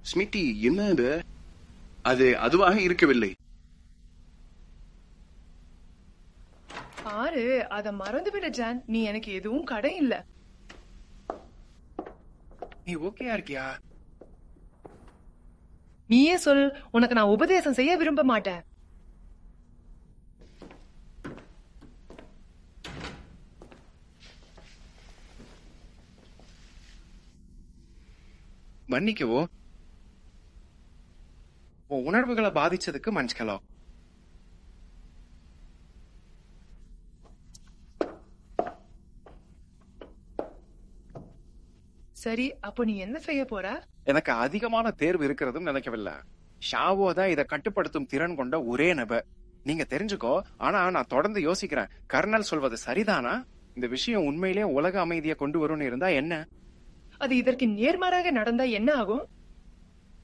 Smitty, என்ன இது? அது அதுவாக இருக்கவில்லை. பாரு, அத மறந்துவிட ஜான். நீ எனக்கு எதுவும் கடை இல்ல. நீ ஓகேயா இருக்கியா? நீயே சொல். உனக்கு நான் உபதேசம் செய்ய விரும்ப மாட்டேன். மன்னிக்கவோ, உன் உணர்வுகளை பாதிச்சதுக்கு மன்னிக்கலாம். சரி, அப்போ நீ என்ன செய்ய போற? எனக்கு அதிகமான தேர்வு இருக்கிறதும் நினைக்கவில்லை. ஷாவோ தான் இதை கட்டுப்படுத்தும் திறன் கொண்ட ஒரே நபர். நீங்க தெரிஞ்சுக்கோ. ஆனா நான் தொடர்ந்து யோசிக்கிறேன், கர்னல் சொல்வது சரிதானா? இந்த விஷயம் உண்மையிலே உலக அமைதியை கொண்டு வரும்னு இருந்தா என்ன? அது இதற்கு நேர்மாறாக நடந்தா என்ன ஆகும்?